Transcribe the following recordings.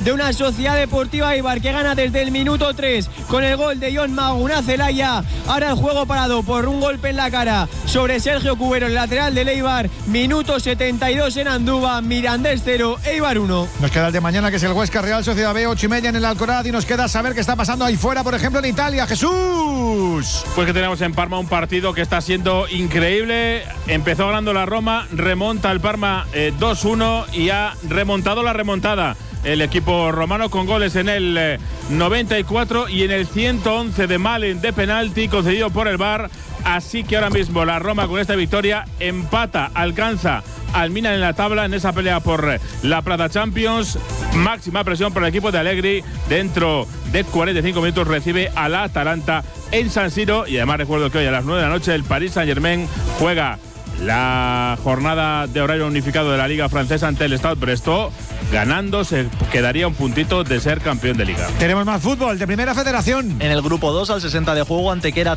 de una Sociedad Deportiva Eibar que gana desde el minuto 3 con el gol de Jon Maguna Zelaya. Ahora el juego parado por un golpe en la cara sobre Sergio Cubero, el lateral del Eibar. Minuto 72 en Andúba, Mirandés 0, Eibar 1. Nos queda el de mañana, que es el Huesca Real Sociedad B, 8:30 en el Alcoraz, y nos queda saber qué está pasando ahí fuera, por ejemplo en Italia. Jesús. Pues que tenemos en Parma un partido que está siendo increíble. Empezó ganando la Roma, remonta el Parma 2-1 y ha remontado la remontada el equipo romano con goles en el 94 y en el 111 de Malen de penalti concedido por el VAR. Así que ahora mismo la Roma con esta victoria empata, alcanza al Milan en la tabla en esa pelea por la Plaza Champions. Máxima presión por el equipo de Allegri. Dentro de 45 minutos recibe a la Atalanta en San Siro. Y además recuerdo que hoy a las 9 de la noche el Paris Saint-Germain juega la jornada de horario unificado de la Liga Francesa ante el Stade Brestoz. Ganando se quedaría un puntito de ser campeón de Liga. Tenemos más fútbol de Primera Federación. En el grupo 2 al 60 de juego, Antequera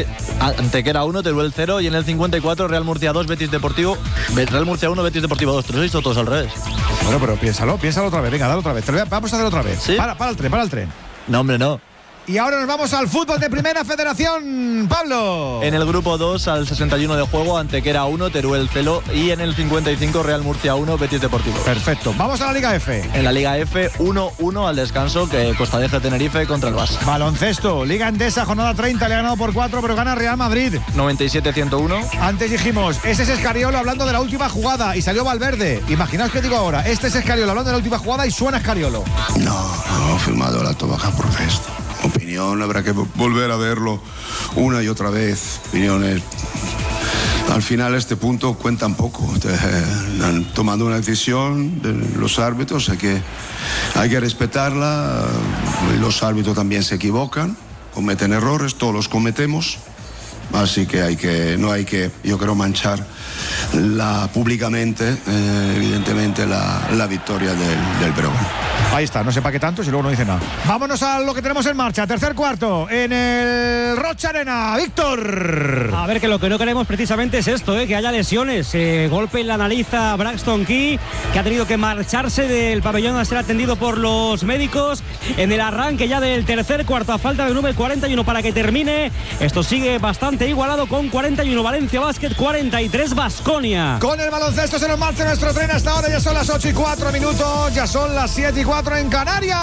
1, Teruel 0, y en el 54 Real Murcia 2, Real Murcia 1, Betis Deportivo 2. Te lo he visto todos al revés. Bueno, pero piénsalo otra vez. Venga, dale otra vez. Vamos a hacer otra vez. ¿Sí? Para el tren. No, hombre, no. Y ahora nos vamos al fútbol de Primera Federación, Pablo. En el grupo 2 al 61 de juego, Antequera 1, Teruel 0, y en el 55 Real Murcia 1, Betis Deportivo. Perfecto. Vamos a la Liga F. En la Liga F 1-1 al descanso, que Costa de Tenerife contra el Barça. Baloncesto, Liga Endesa, jornada 30, le ha ganado por 4, pero gana Real Madrid. 97-101. Antes dijimos, ese es Escariolo hablando de la última jugada y salió Valverde. Imaginaos que digo ahora, este es Escariolo hablando de la última jugada y suena Escariolo. No, firmado la tobaca por esto. Opinión, habrá que volver a verlo una y otra vez. Opiniones. Al final este punto cuenta un poco. Han tomado una decisión de los árbitros, hay que respetarla. Los árbitros también se equivocan, cometen errores, todos los cometemos. Así que no hay que, yo creo, manchar públicamente, evidentemente, la victoria del Breogán. Ahí está, no sé para qué tanto si luego no dice nada. Vámonos a lo que tenemos en marcha. Tercer cuarto en el Rocha Arena. Víctor. A ver, que lo que no queremos precisamente es esto, que haya lesiones. Golpe en la nariz a Braxton Key, que ha tenido que marcharse del pabellón a ser atendido por los médicos en el arranque ya del tercer cuarto, a falta de 9:41 para que termine. Esto sigue bastante igualado con 41 Valencia Basket, 43 Baskonia. Con el baloncesto se nos marcha nuestro tren hasta ahora. Ya son las 8:04, ya son las 7:04 en Canarias.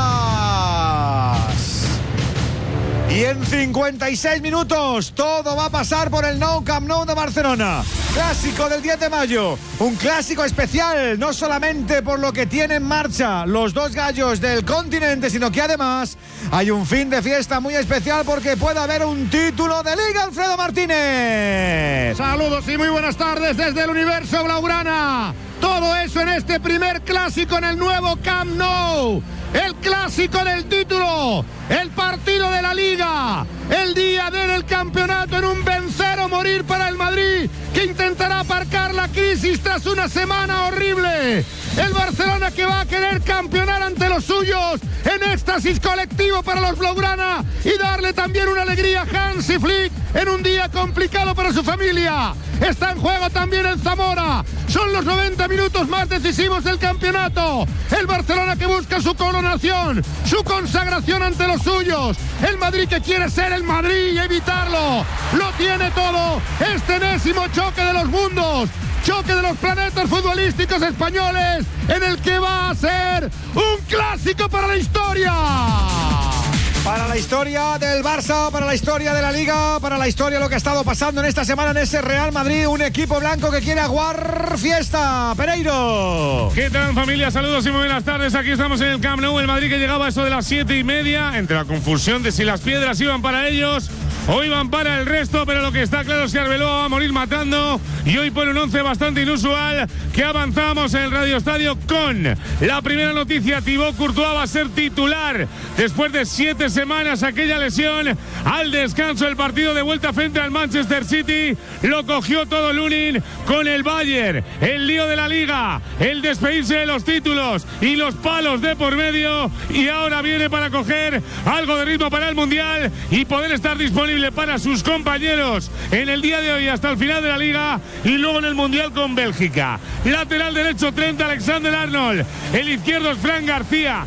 Y en 56 minutos todo va a pasar por el Nou Camp Nou de Barcelona. Clásico del 10 de mayo. Un clásico especial, no solamente por lo que tiene en marcha los dos gallos del continente, sino que además hay un fin de fiesta muy especial porque puede haber un título de Liga. Alfredo Martínez. Saludos y muy buenas tardes desde el universo blaugrana. Todo eso en este primer clásico en el nuevo Camp Nou. El clásico del título, el partido de la Liga, el día del campeonato en un vencer o morir para el Madrid, que intentará aparcar la crisis tras una semana horrible. El Barcelona, que va a querer campeonar ante los suyos en éxtasis colectivo para los blaugrana y darle también una alegría a Hansi Flick en un día complicado para su familia. Está en juego también el Zamora. Son los 90 minutos más decisivos del campeonato. El Barcelona, que busca su coronación, su consagración ante los suyos. El Madrid, que quiere ser el Madrid y evitarlo. Lo tiene todo. Este enésimo choque de los mundos. Choque de los planetas futbolísticos españoles, en el que va a ser un clásico para la historia. Para la historia del Barça, para la historia de la Liga, para la historia de lo que ha estado pasando en esta semana en ese Real Madrid, un equipo blanco que quiere aguar fiesta. Pereiro. ¿Qué tal, familia? Saludos y muy buenas tardes. Aquí estamos en el Camp Nou. El Madrid, que llegaba a eso de las 7:30, entre la confusión de si las piedras iban para ellos o iban para el resto, pero lo que está claro es que Arbeloa va a morir matando, y hoy pone un 11 bastante inusual, que avanzamos en el Radio Estadio con la primera noticia. Thibaut Courtois va a ser titular después de 7 semanas, aquella lesión al descanso del partido de vuelta frente al Manchester City. Lo cogió todo Lunin con el Bayern, el lío de la Liga, el despedirse de los títulos y los palos de por medio, y ahora viene para coger algo de ritmo para el Mundial y poder estar disponible para sus compañeros en el día de hoy hasta el final de la Liga y luego en el Mundial con Bélgica. Lateral derecho, Trent Alexander-Arnold. El izquierdo es Fran García.